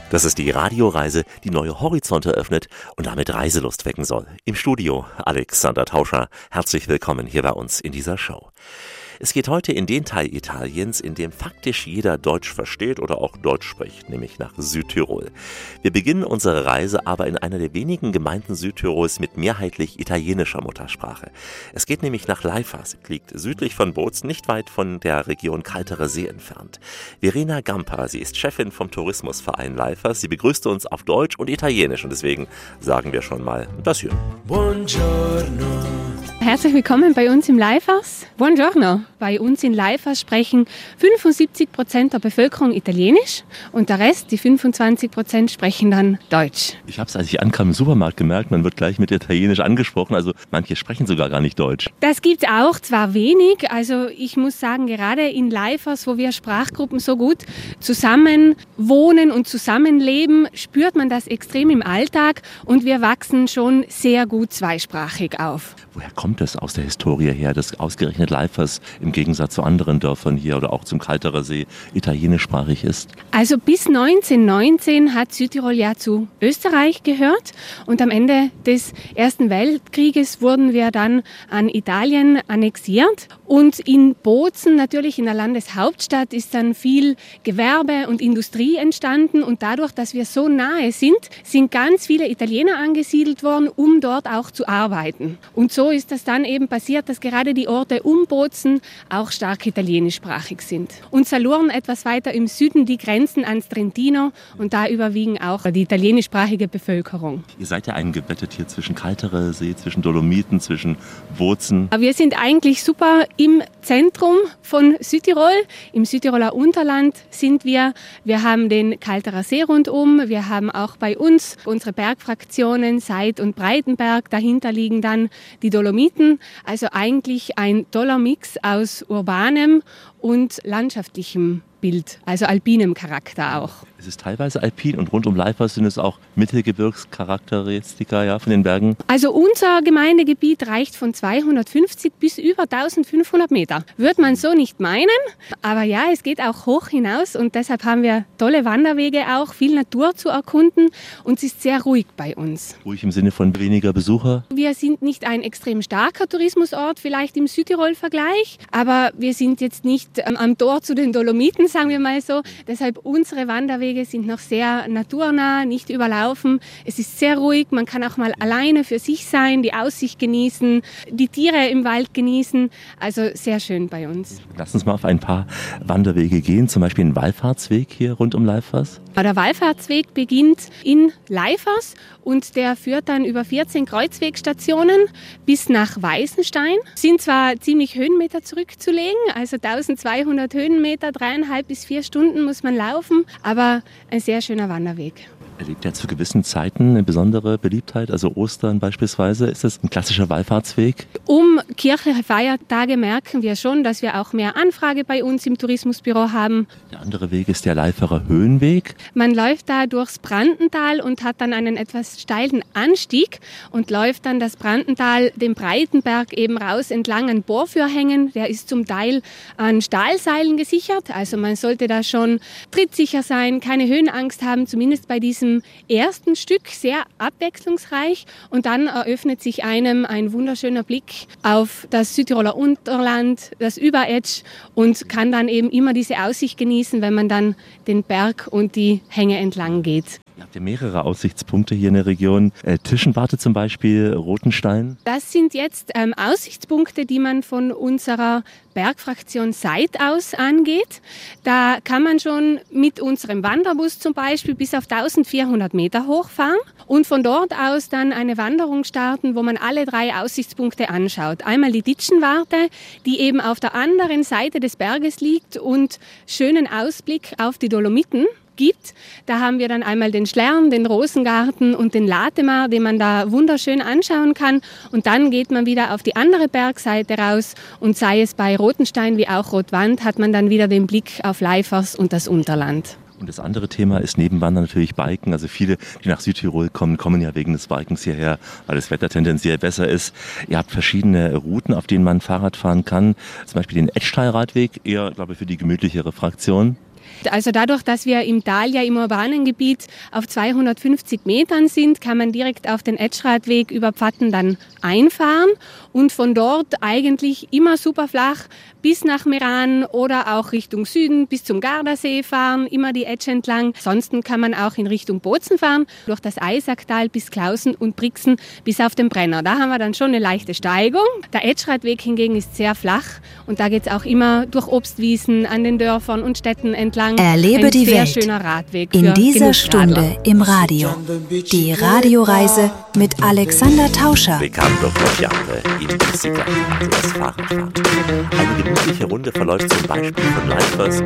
Das ist die Radioreise, die neue Horizonte öffnet und damit Reiselust wecken soll. Im Studio Alexander Tauscher. Herzlich willkommen hier bei uns in dieser Show. Es geht heute in den Teil Italiens, in dem faktisch jeder Deutsch versteht oder auch Deutsch spricht, nämlich nach Südtirol. Wir beginnen unsere Reise aber in einer der wenigen Gemeinden Südtirols mit mehrheitlich italienischer Muttersprache. Es geht nämlich nach Leifers, liegt südlich von Bozen, nicht weit von der Region Kalterer See entfernt. Verena Gamper, sie ist Chefin vom Tourismusverein Leifers. Sie begrüßte uns auf Deutsch und Italienisch und deswegen sagen wir schon mal das hier. Buongiorno. Herzlich willkommen bei uns im Leifers. Buongiorno. Bei uns in Leifers sprechen 75% der Bevölkerung Italienisch und der Rest, die 25%, sprechen dann Deutsch. Ich habe es, als ich ankam, im Supermarkt gemerkt, man wird gleich mit Italienisch angesprochen, also manche sprechen sogar gar nicht Deutsch. Das gibt's auch, zwar wenig, also ich muss sagen, gerade in Leifers, wo wir Sprachgruppen so gut zusammen wohnen und zusammenleben, spürt man das extrem im Alltag und wir wachsen schon sehr gut zweisprachig auf. Woher kommt es aus der Historie her, dass ausgerechnet Leifers im Gegensatz zu anderen Dörfern hier oder auch zum Kalterer See italienischsprachig ist? Also bis 1919 hat Südtirol ja zu Österreich gehört und am Ende des Ersten Weltkrieges wurden wir dann an Italien annexiert. Und in Bozen, natürlich in der Landeshauptstadt, ist dann viel Gewerbe und Industrie entstanden und dadurch, dass wir so nahe sind ganz viele Italiener angesiedelt worden, um dort auch zu arbeiten. Und so ist das dann eben passiert, dass gerade die Orte um Bozen auch stark italienischsprachig sind. Und Salurn etwas weiter im Süden, die grenzen ans Trentino und da überwiegen auch die italienischsprachige Bevölkerung. Ihr seid ja eingebettet hier zwischen Kalterer See, zwischen Dolomiten, zwischen Bozen. Wir sind eigentlich super im Zentrum von Südtirol. Im Südtiroler Unterland sind wir. Wir haben den Kalterer See rundum. Wir haben auch bei uns unsere Bergfraktionen Seid und Breitenberg. Dahinter liegen dann die Dolomiten. Also eigentlich ein toller Mix aus urbanem und landschaftlichem Bild, also alpinem Charakter auch. Es ist teilweise alpin und rund um Leifers sind es auch Mittelgebirgscharakteristika, ja, von den Bergen. Also unser Gemeindegebiet reicht von 250 bis über 1500 Meter. Würde man so nicht meinen, aber ja, es geht auch hoch hinaus und deshalb haben wir tolle Wanderwege auch, viel Natur zu erkunden und es ist sehr ruhig bei uns. Ruhig im Sinne von weniger Besucher? Wir sind nicht ein extrem starker Tourismusort, vielleicht im Südtirol-Vergleich, aber wir sind jetzt nicht am Tor zu den Dolomiten, sagen wir mal so. Deshalb unsere Wanderwege sind noch sehr naturnah, nicht überlaufen. Es ist sehr ruhig, man kann auch mal alleine für sich sein, die Aussicht genießen, die Tiere im Wald genießen. Also sehr schön bei uns. Lass uns mal auf ein paar Wanderwege gehen, zum Beispiel den Wallfahrtsweg hier rund um Leifers. Der Wallfahrtsweg beginnt in Leifers und der führt dann über 14 Kreuzwegstationen bis nach Weißenstein. Sind zwar ziemlich Höhenmeter zurückzulegen, also 1200 Höhenmeter, 3,5 bis 4 Stunden muss man laufen, aber ein sehr schöner Wanderweg. Erlebt er zu gewissen Zeiten eine besondere Beliebtheit, also Ostern beispielsweise? Ist das ein klassischer Wallfahrtsweg? Um kirchliche Feiertage merken wir schon, dass wir auch mehr Anfrage bei uns im Tourismusbüro haben. Der andere Weg ist der Leiferer Höhenweg. Man läuft da durchs Brandental und hat dann einen etwas steilen Anstieg und läuft dann das Brandental den Breitenberg eben raus entlang an Bohrführhängen. Der ist zum Teil an Stahlseilen gesichert, also man sollte da schon trittsicher sein, keine Höhenangst haben, zumindest bei diesem ersten Stück, sehr abwechslungsreich und dann eröffnet sich einem ein wunderschöner Blick auf das Südtiroler Unterland, das Überetsch und kann dann eben immer diese Aussicht genießen, wenn man dann den Berg und die Hänge entlang geht. Ihr habt ja mehrere Aussichtspunkte hier in der Region. Tischenwarte zum Beispiel, Rotenstein. Das sind jetzt Aussichtspunkte, die man von unserer Bergfraktion Seid aus angeht. Da kann man schon mit unserem Wanderbus zum Beispiel bis auf 1400 Meter hochfahren und von dort aus dann eine Wanderung starten, wo man alle 3 Aussichtspunkte anschaut. Einmal die Ditschenwarte, die eben auf der anderen Seite des Berges liegt und schönen Ausblick auf die Dolomiten gibt. Da haben wir dann einmal den Schlern, den Rosengarten und den Latemar, den man da wunderschön anschauen kann. Und dann geht man wieder auf die andere Bergseite raus und sei es bei Rotenstein wie auch Rotwand, hat man dann wieder den Blick auf Leifers und das Unterland. Und das andere Thema ist neben Wandern natürlich Biken. Also viele, die nach Südtirol kommen, kommen ja wegen des Bikens hierher, weil das Wetter tendenziell besser ist. Ihr habt verschiedene Routen, auf denen man Fahrrad fahren kann. Zum Beispiel den Etschtal-Radweg, eher, glaube ich, für die gemütlichere Fraktion. Also dadurch, dass wir im Tal ja im urbanen Gebiet auf 250 Metern sind, kann man direkt auf den Etschradweg über Pfatten dann einfahren und von dort eigentlich immer super flach bis nach Meran oder auch Richtung Süden bis zum Gardasee fahren, immer die Etsch entlang. Ansonsten kann man auch in Richtung Bozen fahren, durch das Eisacktal bis Klausen und Brixen bis auf den Brenner. Da haben wir dann schon eine leichte Steigung. Der Etschradweg hingegen ist sehr flach und da geht es auch immer durch Obstwiesen an den Dörfern und Städten entlang. Erlebe die sehr Welt schöner Radweg in für dieser Genussradler. Stunde im Radio. Die Radioreise mit Alexander Tauscher. Bekannt durch Jahre in Bicycle, also das Fahrradfahren. Eine gemütliche Runde verläuft zum Beispiel von Leifers